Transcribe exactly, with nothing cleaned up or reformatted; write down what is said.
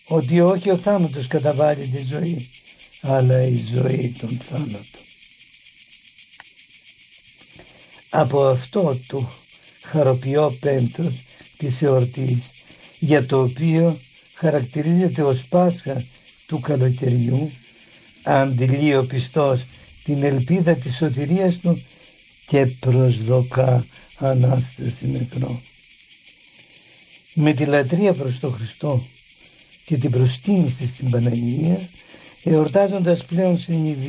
ότι όχι ο θάνατος καταβάλει τη ζωή, αλλά η ζωή τον θάνατο. Από αυτό το χαροποιό πέμπτος της εορτής, για το οποίο χαρακτηρίζεται ως Πάσχα του καλοκαιριού, αντιλεί ο πιστός την ελπίδα της σωτηρίας του και προσδοκά Ανάσταση νεκρών. Με τη λατρεία προς τον Χριστό και την προσκύνηση στην Παναγία, εορτάζοντας πλέον συνειδητή